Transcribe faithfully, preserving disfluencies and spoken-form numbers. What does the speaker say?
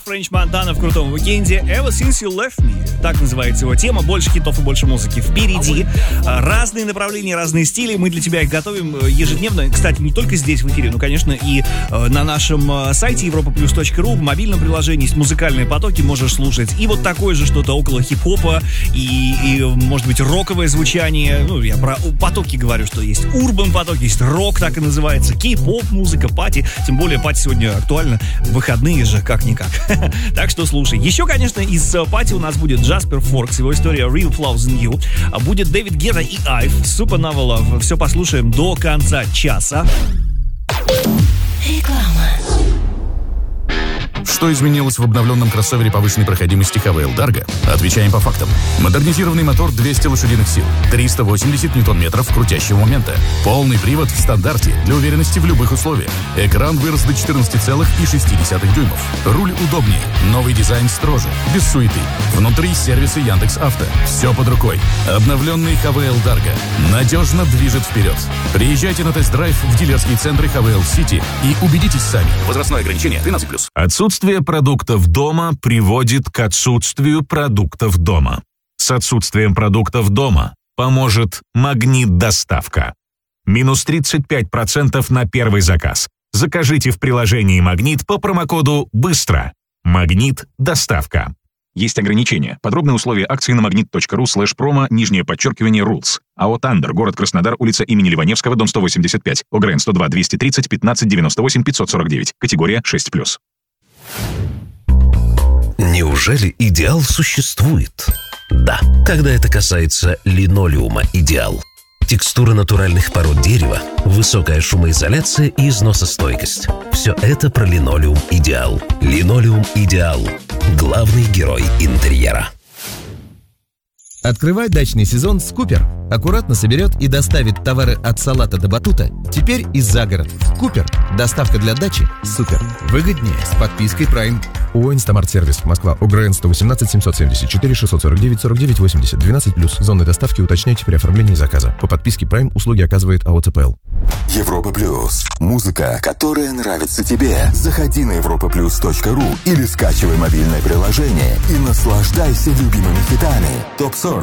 Френч Монтана в крутом уикенде. Ever Since You Left Me. Так называется его тема. Больше хитов и больше музыки впереди. Разные направления, разные стили. Мы для тебя их готовим ежедневно. Кстати, не только здесь в эфире, но, конечно, и на нашем сайте европа плюс точка ру. В мобильном приложении есть музыкальные потоки. Можешь слушать и вот такое же что-то около хип-хопа, и, и может быть, роковое звучание. Ну, я про потоки говорю, что есть урбан поток, есть рок, так и называется, кей-поп, музыка, пати. Тем более пати сегодня актуально. Выходные же, как-никак. Так что слушай. Еще, конечно, из пати у нас будет Джаспер Форкс, его история Real Flaws in You. Будет Дэвид Гетта и Айв, Supernova Love. Все послушаем до конца часа. Реклама. Что изменилось в обновленном кроссовере повышенной проходимости эйч ви эл Dargo? Отвечаем по фактам. Модернизированный мотор двести лошадиных сил, триста восемьдесят ньютон-метров крутящего момента. Полный привод в стандарте для уверенности в любых условиях. Экран вырос до четырнадцать целых шесть десятых дюймов. Руль удобнее, новый дизайн строже, без суеты. Внутри сервисы Яндекс.Авто. Все под рукой. Обновленный эйч ви эл Dargo надежно движет вперед. Приезжайте на тест-драйв в дилерские центры эйч ви эл City и убедитесь сами. Возрастное ограничение тринадцать плюс. Отсутствие продуктов дома приводит к отсутствию продуктов дома. С отсутствием продуктов дома поможет Магнит-доставка. Минус тридцать пять процентов на первый заказ. Закажите в приложении Магнит по промокоду «Быстро». Магнит-доставка. Есть ограничения. Подробные условия акции на магнит точка ру слэш промо, нижнее подчеркивание, rules. АО «Тандер», город Краснодар, улица имени Ливаневского, дом сто восемьдесят пять, ОГРН сто два двести тридцать пятнадцать девяносто восемь пятьсот сорок девять, категория шесть плюс. Неужели идеал существует? Да, когда это касается линолеума «Идеал». Текстура натуральных пород дерева, высокая шумоизоляция и износостойкость. Все это про линолеум «Идеал». Линолеум «Идеал» – главный герой интерьера. Открывай дачный сезон с Купер. Аккуратно соберет и доставит товары от салата до батута. Теперь и за город. Купер. Доставка для дачи. Супер. Выгоднее с подпиской Prime. ООО «Инстамарт-сервис», Москва, ОГРН сто восемнадцать семьсот семьдесят четыре шестьсот сорок девять сорок девять восемьдесят, двенадцать плюс. Зоны доставки уточняйте при оформлении заказа. По подписке Prime услуги оказывает АО ЦПЛ. Европа Плюс. Музыка, которая нравится тебе. Заходи на европа плюс точка ру или скачивай мобильное приложение и наслаждайся любимыми хитами. топ сорок